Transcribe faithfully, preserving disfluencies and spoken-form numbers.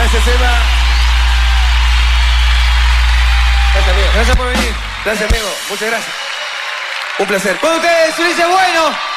Gracias, Eva. Gracias, amigo. Gracias por venir. Gracias, amigo. Muchas gracias. Un placer. Con ustedes, Ulises Bueno.